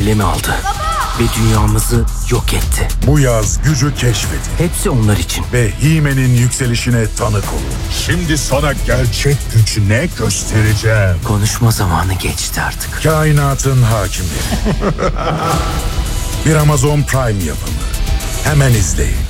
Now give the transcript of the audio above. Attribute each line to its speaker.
Speaker 1: alemi aldı. Ve dünyamızı yok etti.
Speaker 2: Bu yaz gücü keşfedin.
Speaker 1: Hepsi onlar için.
Speaker 2: Ve He-Man'in yükselişine tanık olun.
Speaker 3: Şimdi sana gerçek güç ne göstereceğim.
Speaker 1: Konuşma zamanı geçti artık.
Speaker 2: Kainatın hakimleri. Bir Amazon Prime yapımı. Hemen izleyin.